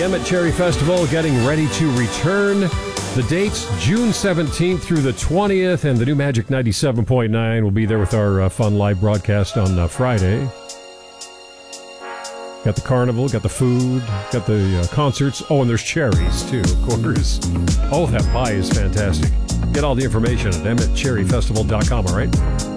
the Emmett Cherry Festival getting ready to return. The dates, June 17th through the 20th, and the new Magic 97.9 will be there with our fun live broadcast on Friday. Got the carnival, got the food, got the concerts. Oh, and there's cherries, too, of course. Oh, that pie is fantastic. Get all the information at EmmettCherryFestival.com, all right?